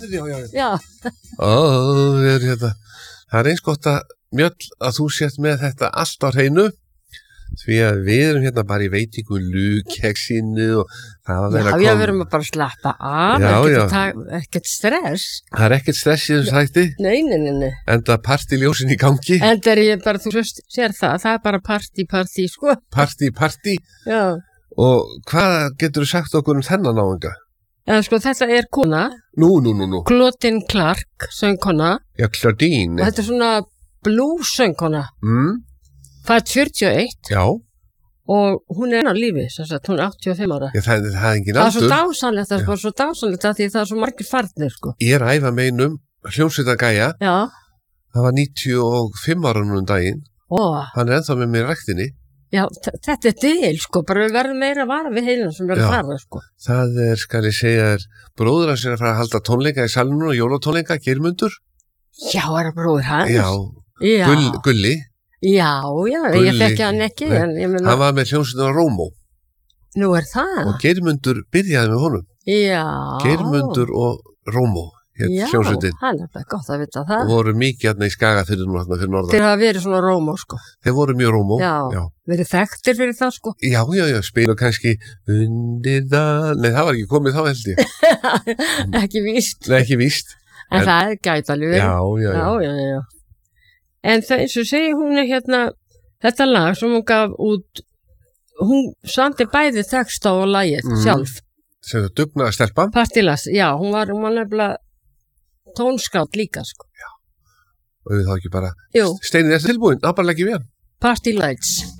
já. Já. Það eins gott að Mjöll að þú sért með þetta allt á hreinu því að við erum hérna bara í veitingu lúkeksinu og það var vel að Já, við erum að bara slappa af, ekkert stress. Það ekkert stress í þessu þætti? Nei. Enda partyljósin í gangi? Enda er ég bara, þú sér það er bara partí, sko. Partí? Já. Og hvað getur þú sagt okkur þennan náunga? Já, sko, þetta kona. Nú. Claudine Clark, söngkona. Já, Claudine. Og þetta svona blues söngkona. Fætt 41. Já. Og hún enn á lífi, sagt, hún 85 ára. Já, það engin aldur. Það svo dásanlegt, það bara svo dásanlegt að því það svo margir farnir, sko. Ég æfa meinum hljómsveitagæja. Já. Það var 95 ára núna daginn. Hann ennþá með mér í ræktinni. Já, þetta til, sko, bara við verðum meira að vara við heilin sem verður að fara, sko. Það skal ég segja bróður hans að fara að halda tónleika í salinu og jólatónleika, Geirmundur. Já, það bróður hans. Já. Gulli. Já, ég þekki hann ekki. Hann var með hljómsveitina Rómó. Nú það. Og Geirmundur byrjaði með honum. Já. Geirmundur og Rómó. Já, það bara gott að vita það. Og voru mikið hérna í Skagafirði nú hérna fyrir norðan. Þeir hafa verið svona Rómó, sko. Þeir voru mjög Rómó. Já. Verið þekktir fyrir það, sko. Já, spilu kannski undir það. Nei, það var ekki komið þá held ég. Ekki víst. Nei, ekki víst. En það gæti alveg verið. Já. En það eins og segi hún hérna, þetta lag sem hún gaf út, hún samdi bæði texta og lagið sjálf. Sem það dugnaði stelpa. Partilas, já, hún var nefnilega tónskáld líka, sko. Já. Og við þá ekki bara Steinir, tilbúin, bara leggjum við hann. Party Lights.